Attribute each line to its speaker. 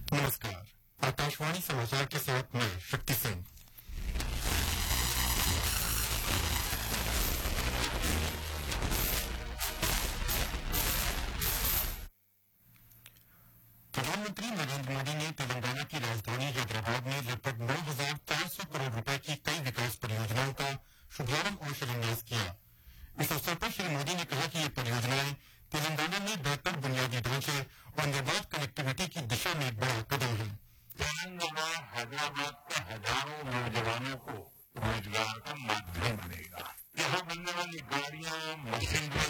Speaker 1: नमस्कार। आकाशवाणी समाचार के साथ मैं शक्ति सिंह। प्रधानमंत्री नरेंद्र मोदी ने तेलंगाना की राजधानी हैदराबाद में लगभग 9,400 करोड़ रुपए की कई विकास परियोजनाओं का शुभारंभ और शिलान्यास किया। इस अवसर पर श्री मोदी ने कहा कि ये परियोजनाएं तेलंगाना में बेहतर बुनियादी ढांचे और निर्बाध कनेक्टिविटी की दिशा में बड़ा कदम है।
Speaker 2: तेलंगाना हैदराबाद के हजारों नौजवानों को रोजगार का माध्यम बनेगा। यहाँ बनने वाली गाड़ियां, मशीनरी